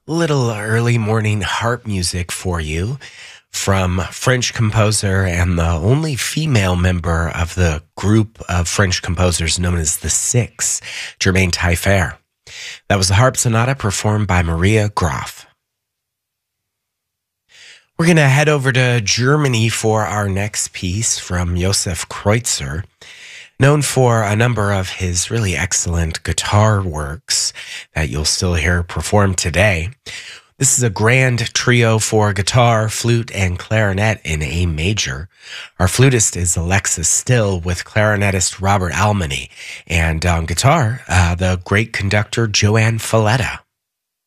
Little early morning harp music for you from French composer and the only female member of the group of French composers known as the Six, Germaine Taillefer. That was the harp sonata performed by Maria Graf. We're going to head over to Germany for our next piece from Josef Kreutzer, known for a number of his really excellent guitar works that you'll still hear performed today. This is a grand trio for guitar, flute, and clarinet in A major. Our flutist is Alexis Still with clarinetist Robert Almany, and on guitar, the great conductor Joanne Falletta.